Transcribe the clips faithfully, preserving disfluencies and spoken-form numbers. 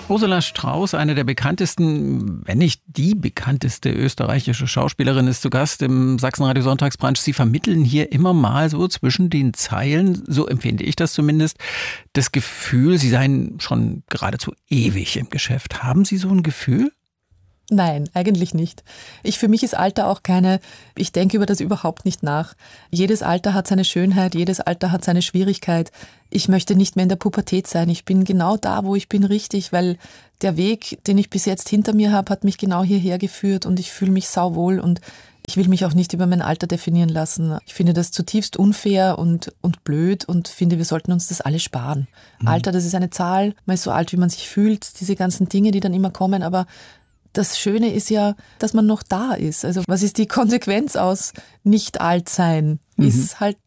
Ursula Strauß, eine der bekanntesten, wenn nicht die bekannteste österreichische Schauspielerin, ist zu Gast im Sachsenradio Sonntagsbrunch. Sie vermitteln hier immer mal so zwischen den Zeilen, so empfinde ich das zumindest, das Gefühl, Sie seien schon geradezu ewig im Geschäft. Haben Sie so ein Gefühl? Nein, eigentlich nicht. Ich, für mich ist Alter auch keine, ich denke über das überhaupt nicht nach. Jedes Alter hat seine Schönheit, jedes Alter hat seine Schwierigkeit. Ich möchte nicht mehr in der Pubertät sein. Ich bin genau da, wo ich bin, richtig, weil der Weg, den ich bis jetzt hinter mir habe, hat mich genau hierher geführt und ich fühle mich sauwohl und ich will mich auch nicht über mein Alter definieren lassen. Ich finde das zutiefst unfair und, und blöd und finde, wir sollten uns das alle sparen. Mhm. Alter, das ist eine Zahl, man ist so alt, wie man sich fühlt, diese ganzen Dinge, die dann immer kommen, aber das Schöne ist ja, dass man noch da ist. Also was ist die Konsequenz aus nicht alt sein? Mhm. Ist halt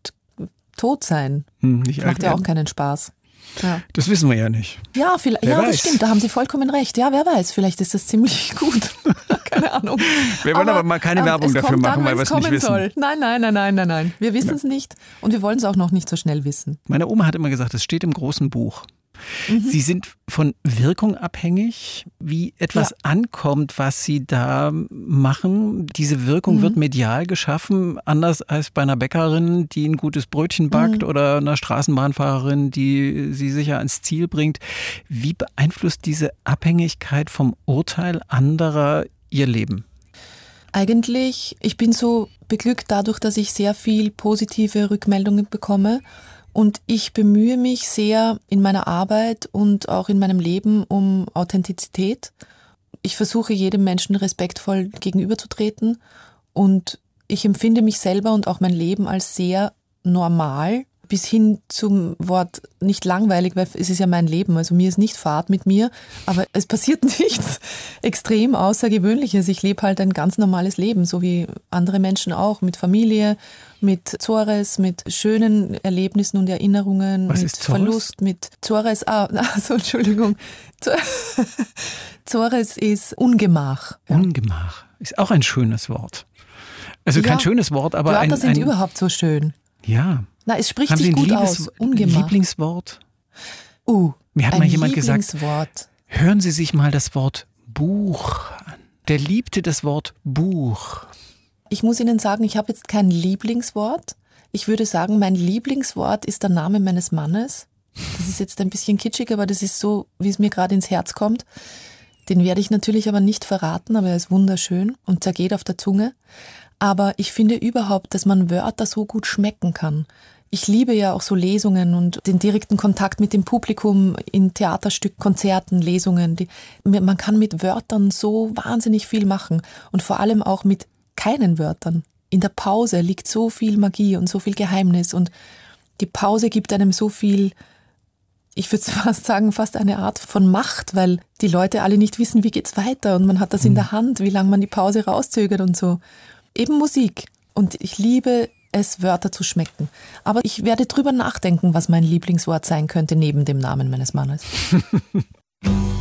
tot sein. Mhm, nicht Macht ja auch keinen Spaß. Ja. Das wissen wir ja nicht. Ja, vielleicht, ja das stimmt, da haben Sie vollkommen recht. Ja, wer weiß, vielleicht ist das ziemlich gut. Keine Ahnung. Wir wollen aber, aber mal keine Werbung dafür machen, dann, weil wir es nicht wissen. Soll. Nein, nein, nein, nein, nein, nein. Wir wissen es nicht und wir wollen es auch noch nicht so schnell wissen. Meine Oma hat immer gesagt, es steht im großen Buch. Mhm. Sie sind von Wirkung abhängig, wie etwas ja. ankommt, was Sie da machen. Diese Wirkung mhm. wird medial geschaffen, anders als bei einer Bäckerin, die ein gutes Brötchen backt mhm. oder einer Straßenbahnfahrerin, die Sie sicher ans Ziel bringt. Wie beeinflusst diese Abhängigkeit vom Urteil anderer Ihr Leben? Eigentlich, ich bin so beglückt dadurch, dass ich sehr viel positive Rückmeldungen bekomme. Und ich bemühe mich sehr in meiner Arbeit und auch in meinem Leben um Authentizität. Ich versuche jedem Menschen respektvoll gegenüberzutreten und ich empfinde mich selber und auch mein Leben als sehr normal, bis hin zum Wort nicht langweilig, weil es ist ja mein Leben, also mir ist nicht Fahrt mit mir, aber es passiert nichts extrem Außergewöhnliches. Ich lebe halt ein ganz normales Leben, so wie andere Menschen auch, mit Familie, mit Zores, mit schönen Erlebnissen und Erinnerungen, Was mit ist Zores? Verlust, mit Zores, ah, also Entschuldigung, Zores ist Ungemach. Ungemach ist auch ein schönes Wort. Also kein ja, schönes Wort, aber Wörter ein... sind ein, überhaupt so schön. Ja. Na, es spricht Haben sich Sie ein gut Liebes, aus. Ungemach. Lieblingswort? Uh, Mir hat ein mal jemand Lieblingswort. gesagt, hören Sie sich mal das Wort Buch an. Der liebte das Wort Buch. Ich muss Ihnen sagen, ich habe jetzt kein Lieblingswort. Ich würde sagen, mein Lieblingswort ist der Name meines Mannes. Das ist jetzt ein bisschen kitschig, aber das ist so, wie es mir gerade ins Herz kommt. Den werde ich natürlich aber nicht verraten, aber er ist wunderschön und zergeht auf der Zunge. Aber ich finde überhaupt, dass man Wörter so gut schmecken kann. Ich liebe ja auch so Lesungen und den direkten Kontakt mit dem Publikum in Theaterstücken, Konzerten, Lesungen. Die, man kann mit Wörtern so wahnsinnig viel machen und vor allem auch mit keinen Wörtern. In der Pause liegt so viel Magie und so viel Geheimnis und die Pause gibt einem so viel, ich würde fast sagen, fast eine Art von Macht, weil die Leute alle nicht wissen, wie geht's weiter und man hat das in der Hand, wie lange man die Pause rauszögert und so. Eben Musik. Und ich liebe es, Wörter zu schmecken. Aber ich werde drüber nachdenken, was mein Lieblingswort sein könnte, neben dem Namen meines Mannes.